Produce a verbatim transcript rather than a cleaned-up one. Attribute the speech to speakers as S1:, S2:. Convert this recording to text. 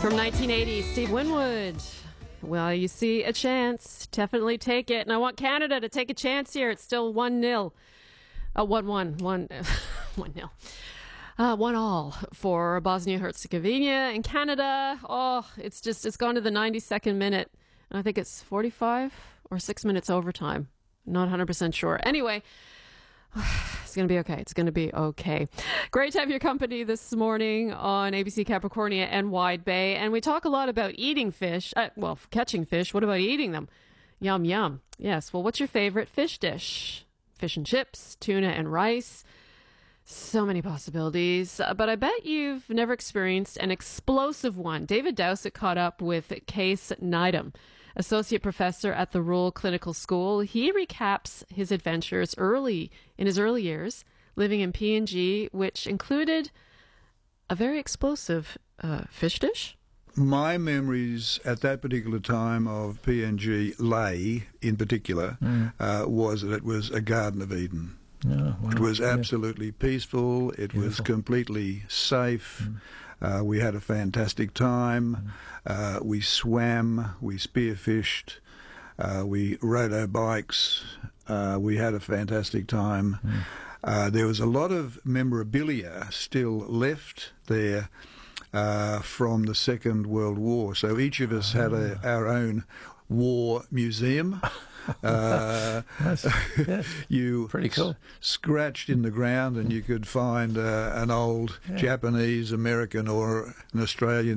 S1: From nineteen eighty, Steve Winwood. Well, you see a chance, definitely take it. And I want Canada to take a chance here. It's still one nil. Uh, one one. one, one nil. Uh, one all for Bosnia-Herzegovina and Canada. Oh, it's just, it's gone to the ninety-second minute. And I think it's forty-five or six minutes overtime. Not one hundred percent sure. Anyway, it's going to be okay. It's going to be okay. Great to have your company this morning on A B C Capricornia and Wide Bay. And we talk a lot about eating fish. Uh, well, catching fish. What about eating them? Yum, yum. Yes. Well, what's your favorite fish dish? Fish and chips, tuna and rice. So many possibilities. Uh, but I bet you've never experienced an explosive one. David Dowsett caught up with Case Needham, associate professor at the Royal Clinical School. He recaps his adventures early in his early years living in P N G, which included a very explosive uh, fish dish.
S2: My memories at that particular time of P N G, Lay in particular, mm. uh, was that it was a Garden of Eden. Oh, wow. It was absolutely yeah. peaceful. It Beautiful. was completely safe. Mm. Uh, we had a fantastic time. Mm. Uh, we swam. We spearfished. Uh, we rode our bikes. Uh, we had a fantastic time. Mm. Uh, there was a lot of memorabilia still left there uh, from the Second World War. So each of us oh. had a, our own war museum. Uh,
S3: That's, yeah,
S2: you
S3: pretty cool.
S2: s- scratched in the ground and you could find uh, an old yeah. Japanese, American or an Australian